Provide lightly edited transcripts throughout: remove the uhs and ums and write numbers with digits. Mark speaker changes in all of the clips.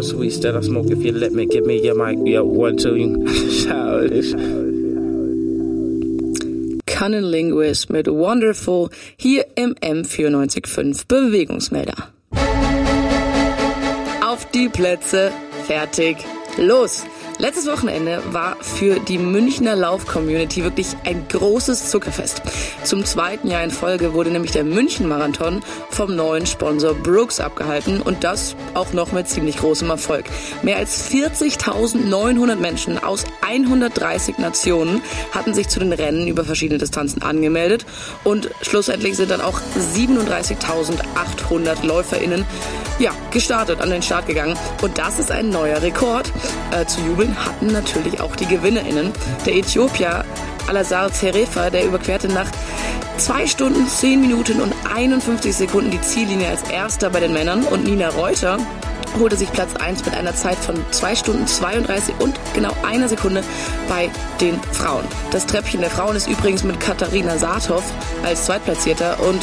Speaker 1: sweet that I smoke. If you let me, give me your mic, your 1, 2. Childish.
Speaker 2: Cunnilingus mit Wonderful hier im M94.5 Bewegungsmelder. Auf die Plätze, fertig, los! Letztes Wochenende war für die Münchner Lauf-Community wirklich ein großes Zuckerfest. Zum 2. Jahr in Folge wurde nämlich der München-Marathon vom neuen Sponsor Brooks abgehalten und das auch noch mit ziemlich großem Erfolg. Mehr als 40.900 Menschen aus 130 Nationen hatten sich zu den Rennen über verschiedene Distanzen angemeldet und schlussendlich sind dann auch 37.800 LäuferInnen gestartet, an den Start gegangen. Und das ist ein neuer Rekord. Zu jubeln hatten natürlich auch die GewinnerInnen. Der Äthiopier Alazar Zerefa, der überquerte nach 2 Stunden, 10 Minuten und 51 Sekunden die Ziellinie als erster bei den Männern und Nina Reuter holte sich Platz 1 mit einer Zeit von 2 Stunden 32 und genau 1 Sekunde bei den Frauen. Das Treppchen der Frauen ist übrigens mit Katharina Saathoff als Zweitplatzierter und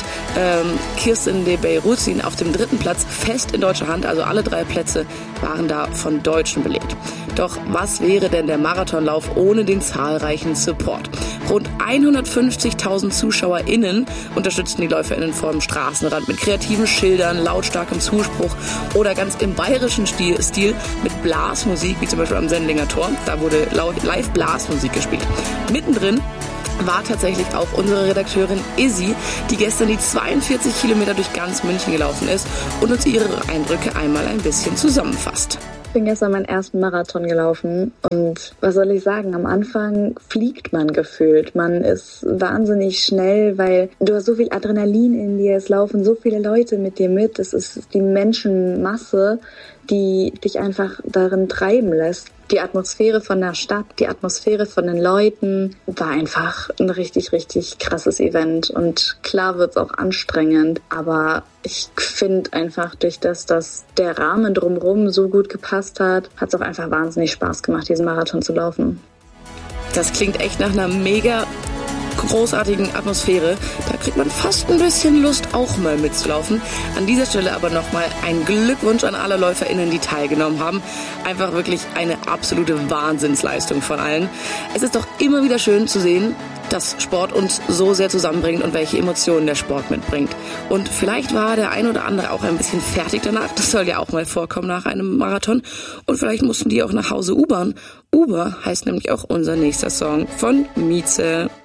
Speaker 2: Kirsten de Beiruzin auf dem 3. Platz fest in deutscher Hand. Also alle 3 Plätze waren da von Deutschen belegt. Doch was wäre denn der Marathonlauf ohne den zahlreichen Support? Rund 150.000 ZuschauerInnen unterstützten die LäuferInnen vor dem Straßenrand mit kreativen Schildern, lautstarkem Zuspruch oder ganz im bayerischen Stil mit Blasmusik, wie zum Beispiel am Sendlinger Tor. Da wurde live Blasmusik gespielt. Mittendrin war tatsächlich auch unsere Redakteurin Izzy, die gestern die 42 Kilometer durch ganz München gelaufen ist und uns ihre Eindrücke einmal ein bisschen zusammenfasst.
Speaker 3: Ich bin gestern meinen ersten Marathon gelaufen und was soll ich sagen, am Anfang fliegt man gefühlt. Man ist wahnsinnig schnell, weil du hast so viel Adrenalin in dir, es laufen so viele Leute mit dir mit, es ist die Menschenmasse, die dich einfach darin treiben lässt. Die Atmosphäre von der Stadt, die Atmosphäre von den Leuten war einfach ein richtig, richtig krasses Event. Und klar wird's auch anstrengend, aber ich finde einfach, durch das, dass der Rahmen drumherum so gut gepasst hat, hat's auch einfach wahnsinnig Spaß gemacht, diesen Marathon zu laufen.
Speaker 2: Das klingt echt nach einer mega großartigen Atmosphäre. Da kriegt man fast ein bisschen Lust, auch mal mitzulaufen. An dieser Stelle aber nochmal ein Glückwunsch an alle LäuferInnen, die teilgenommen haben. Einfach wirklich eine absolute Wahnsinnsleistung von allen. Es ist doch immer wieder schön zu sehen, dass Sport uns so sehr zusammenbringt und welche Emotionen der Sport mitbringt. Und vielleicht war der ein oder andere auch ein bisschen fertig danach. Das soll ja auch mal vorkommen nach einem Marathon. Und vielleicht mussten die auch nach Hause Ubern. Uber heißt nämlich auch unser nächster Song von Mieze.